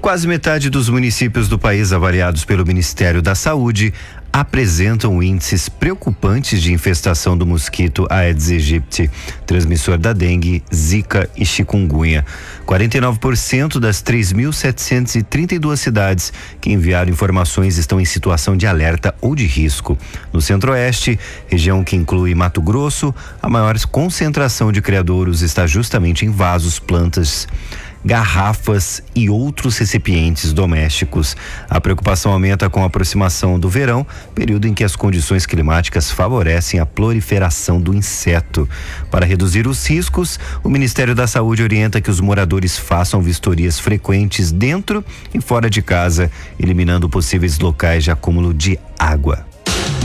Quase metade dos municípios do país avaliados pelo Ministério da Saúde apresentam índices preocupantes de infestação do mosquito Aedes aegypti, transmissor da dengue, zika e chikungunya. 49% das 3.732 cidades que enviaram informações estão em situação de alerta ou de risco. No Centro-Oeste, região que inclui Mato Grosso, a maior concentração de criadouros está justamente em vasos, plantas, garrafas e outros recipientes domésticos. A preocupação aumenta com a aproximação do verão, período em que as condições climáticas favorecem a proliferação do inseto. Para reduzir os riscos, o Ministério da Saúde orienta que os moradores façam vistorias frequentes dentro e fora de casa, eliminando possíveis locais de acúmulo de água.